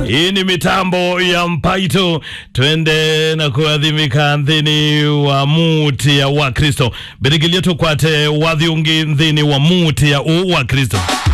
Hii ni mitambo ya mpaito, twende na kuadhimika nthini wa muti ya wa Kristo. Birigilia tukwate wathiungi nthini wa muti ya wa Kristo.